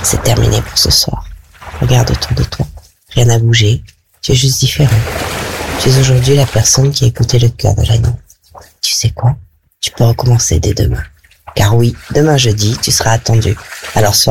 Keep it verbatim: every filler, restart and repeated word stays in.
C'est terminé pour ce soir. Regarde autour de toi. Rien n'a bougé. Tu es juste différent. Tu es aujourd'hui la personne qui a écouté le cœur de la nuit. Tu sais quoi? Tu peux recommencer dès demain. Car oui, demain jeudi, tu seras attendu. Alors sois